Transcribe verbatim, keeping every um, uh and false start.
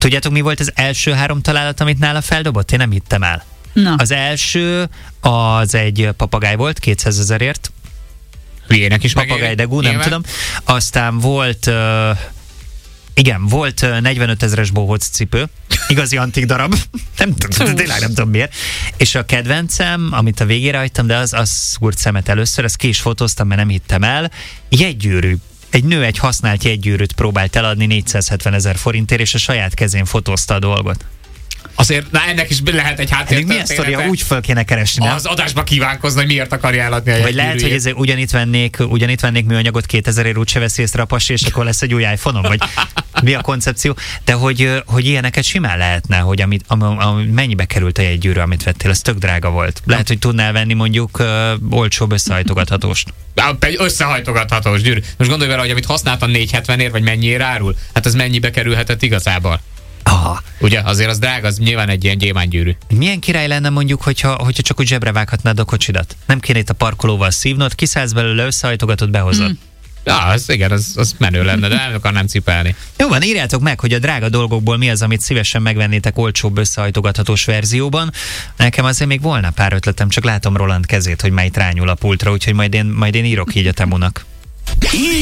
Tudjátok, mi volt az első három találat, amit nála feldobott? Én nem hittem el. Na. Az első, az egy papagáj volt, kétszázezerért. Hülyének is Papagáj de gú, nem nyilván. tudom. Aztán volt, uh, igen, volt uh, negyvenöt ezeres bohóc cipő. Igazi antik darab. Nem tudom, tényleg nem tudom miért. És a kedvencem, amit a végére hagytam, de az, az szúrt szemet először, ezt ki is fotóztam, mert nem hittem el. Jegygyűrű. Egy nő egy használt jegygyűrűt próbált eladni négyszázhetven ezer forintért, és a saját kezén fotózta a dolgot. Azért, na ennek is lehet egy Ennek milyen sztoria? háttértörténete. Úgy föl kéne keresni, nem? Az adásba kívánkozni, hogy miért akarja eladni a Vagy lehet, hogy jegygyűrűjét. ez, ugyanitt vennék, ugyanitt vennék műanyagot kétezerért, úgyse veszi észre a pasi, és akkor lesz egy új iPhone-om, vagy mi a koncepció. De hogy, hogy ilyeneket simán lehetne, hogy amit, am, am, mennyibe került a jegygyűrű, amit vettél, az tök drága volt. Lehet, hogy tudnál venni mondjuk uh, olcsóbb összehajtogatóst. Egy összehajtogathatós gyűrű. Most gondolj vele, hogy amit használtan négyszázhetvenért, vagy mennyiért árul? Hát az mennyibe kerülhetett igazából? Aha. Ugye, azért az drága, az nyilván egy ilyen gyémántgyűrű. Milyen király lenne mondjuk, hogyha, hogyha csak úgy zsebre vághatnád a kocsidat? Nem kéne itt a parkolóval szívnod, kiszállsz belőle, összehajtogatod, behozod. Mm. Ja, az, igen, az, az menő lenne, de nem akarnám cipelni. Jó van, írjátok meg, hogy a drága dolgokból mi az, amit szívesen megvennétek olcsóbb összehajtogathatós verzióban. Nekem azért még volna pár ötletem, csak látom Roland kezét, hogy melyik rányul a pultra, úgyhogy majd én, majd én írok így a Temunak.